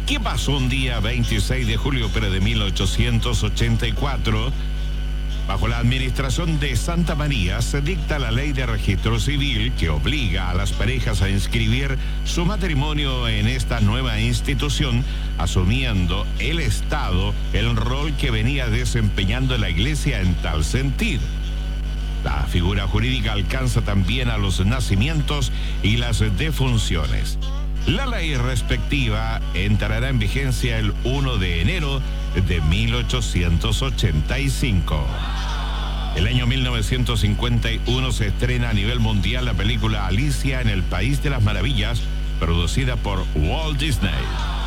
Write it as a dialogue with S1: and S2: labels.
S1: ¿Qué pasó un día 26 de julio, pero de 1884? Bajo la administración de Santa María se dicta la ley de registro civil que obliga a las parejas a inscribir su matrimonio en esta nueva institución, asumiendo el Estado el rol que venía desempeñando la Iglesia en tal sentido. La figura jurídica alcanza también a los nacimientos y las defunciones. La ley respectiva entrará en vigencia el 1 de enero de 1885. El año 1951 se estrena a nivel mundial la película Alicia en el País de las Maravillas, producida por Walt Disney.